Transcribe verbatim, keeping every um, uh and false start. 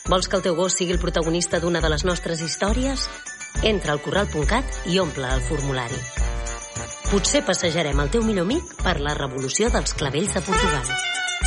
Vols que el teu gos sigui el protagonista d'una de les nostres històries? Entra al corral punt cat i omple el formulari. Potser passejarem el teu millor amic per la revolució dels clavells de Portugal.